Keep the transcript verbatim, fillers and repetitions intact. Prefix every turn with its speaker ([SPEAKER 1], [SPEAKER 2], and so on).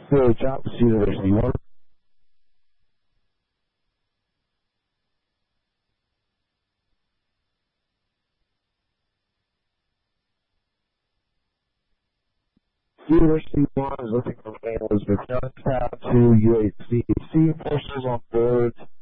[SPEAKER 1] So, Chop, University one. University one is looking for Elizabeth Youngstown to U H C. C forces on board.